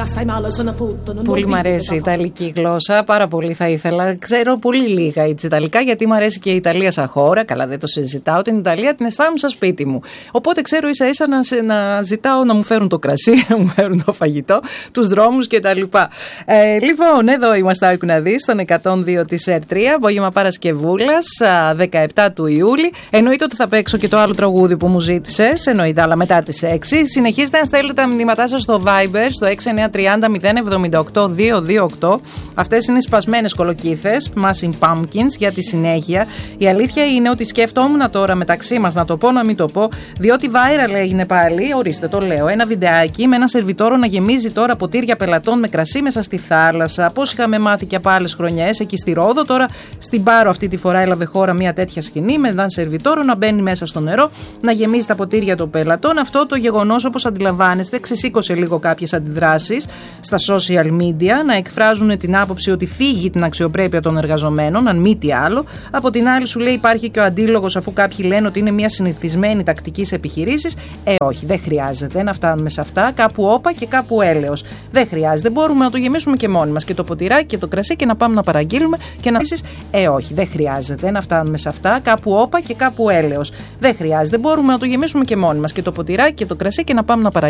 Πολύ μου αρέσει η Ιταλική γλώσσα, πάρα πολύ θα ήθελα. Ξέρω πολύ λίγα έτσι Ιταλικά, γιατί μου αρέσει και η Ιταλία σαν χώρα. Καλά, δεν το συζητάω. Την Ιταλία την αισθάνομαι σαν σπίτι μου. Οπότε ξέρω ίσα ίσα να ζητάω να μου φέρουν το κρασί, να μου φέρουν το φαγητό, τους δρόμους κτλ. Λοιπόν, εδώ είμαστε άκου να δεις, στον 102 της R3, απόγευμα Παρασκευούλας, 17 του Ιούλη. Εννοείται ότι θα παίξω και το άλλο τραγούδι που μου ζήτησες, εννοείται, αλλά μετά τις 6. Συνεχίστε να στέλνετε τα μηνύματά σας στο Viber, στο 6930 078 228. Αυτές είναι σπασμένες κολοκύθες, Smashing Pumpkins, για τη συνέχεια. Η αλήθεια είναι ότι σκεφτόμουν τώρα μεταξύ μας να το πω, να μην το πω, διότι viral έγινε πάλι, ορίστε το λέω, ένα βιντεάκι με ένα σερβιτόρο να γεμίζει τώρα ποτήρια πελατών με κρασί μέσα στη θάλασσα. Πώς είχαμε μάθει και από άλλες χρονιές εκεί στη Ρόδο, τώρα στην Πάρο αυτή τη φορά έλαβε χώρα μια τέτοια σκηνή με έναν σερβιτόρο να μπαίνει μέσα στο νερό, να γεμίζει τα ποτήρια των πελατών. Αυτό το γεγονός, όπως αντιλαμβάνεστε, ξεσήκωσε λίγο κάποιες αντιδράσεις στα social media, να εκφράζουν την άποψη ότι φύγει την αξιοπρέπεια των εργαζομένων, αν μη τι άλλο. Από την άλλη, σου λέει, υπάρχει και ο αντίλογος, αφού κάποιοι λένε ότι είναι μια συνηθισμένη τακτική σε επιχειρήσεις. Όχι, δεν χρειάζεται να φτάνουμε σε αυτά. Κάπου όπα και κάπου έλεος. Δεν χρειάζεται. Μπορούμε να το γεμίσουμε και μόνοι μας και το ποτηράκι και το κρασί και να πάμε να παραγγείλουμε και να. Όχι, δεν χρειάζεται να φτάνουμε σε αυτά. Κάπου όπα και κάπου έλεος. Δεν χρειάζεται. Μπορούμε να το γεμίσουμε και μόνοι μας και το ποτηράκι και το κρασί και να πάμε να παραγγείλουμε.